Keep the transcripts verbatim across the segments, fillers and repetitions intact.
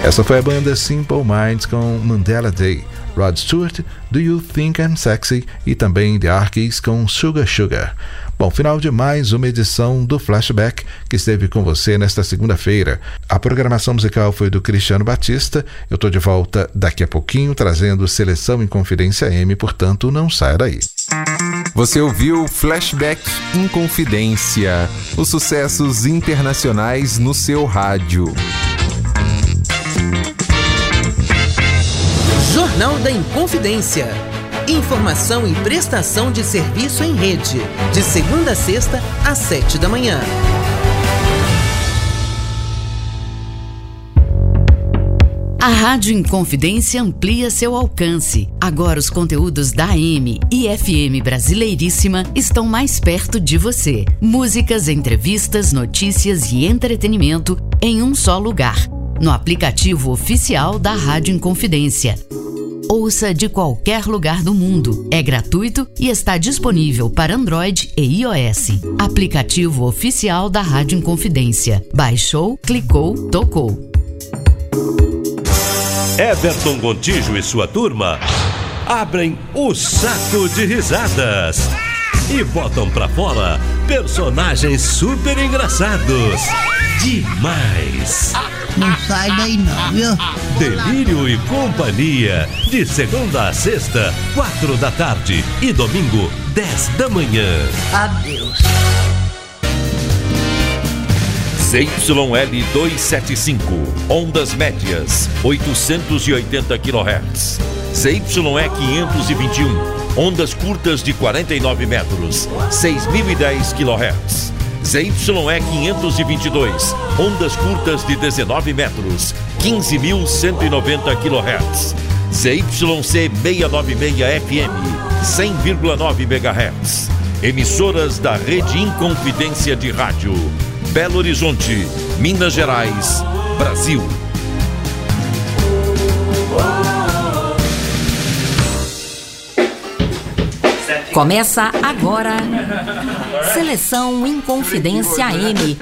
Essa foi a banda Simple Minds com Mandela Day, Rod Stewart, Do You Think I'm Sexy e também The Archies com Sugar Sugar. Bom, final de mais uma edição do Flashback que esteve com você nesta segunda-feira. A programação musical foi do Cristiano Batista. Eu estou de volta daqui a pouquinho trazendo Seleção em Confidência M, portanto não saia daí. Você ouviu Flashback em Confidência, os sucessos internacionais no seu rádio. Jornal da Inconfidência. Informação e prestação de serviço em rede. De segunda a sexta, às sete da manhã. A Rádio Inconfidência amplia seu alcance. Agora os conteúdos da A M e F M Brasileiríssima estão mais perto de você. Músicas, entrevistas, notícias e entretenimento em um só lugar. No aplicativo oficial da Rádio Inconfidência. Ouça de qualquer lugar do mundo. É gratuito e está disponível para Android e iOS. Aplicativo oficial da Rádio Inconfidência. Baixou, clicou, tocou. Everton Gontijo e sua turma abrem o saco de risadas e botam pra fora personagens super engraçados. Demais! Não sai daí não, viu? Delírio e Companhia, de segunda a sexta, quatro da tarde e domingo, dez da manhã. Adeus. C Y L duzentos e setenta e cinco, ondas médias, oitocentos e oitenta quilohertz. C Y E quinhentos e vinte e um, ondas curtas de quarenta e nove metros, seis mil e dez quilohertz. Z Y E quinhentos e vinte e dois, ondas curtas de dezenove metros, quinze mil cento e noventa quilohertz. Z Y C seiscentos e noventa e seis F M, cem vírgula nove megahertz. Emissoras da Rede Inconfidência de Rádio. Belo Horizonte, Minas Gerais, Brasil. Começa agora Seleção em Confidência M.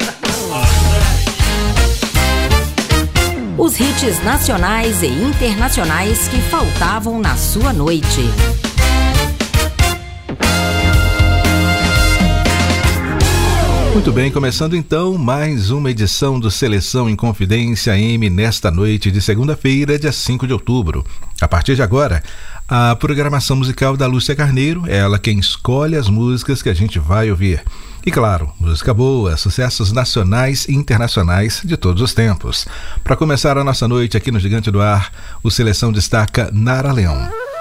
Os hits nacionais e internacionais que faltavam na sua noite. Muito bem, começando então mais uma edição do Seleção em Confidência M nesta noite de segunda-feira, dia cinco de outubro. A partir de agora, a programação musical da Lúcia Carneiro, é ela quem escolhe as músicas que a gente vai ouvir. E claro, música boa, sucessos nacionais e internacionais de todos os tempos. Para começar a nossa noite aqui no Gigante do Ar, o Seleção destaca Nara Leão.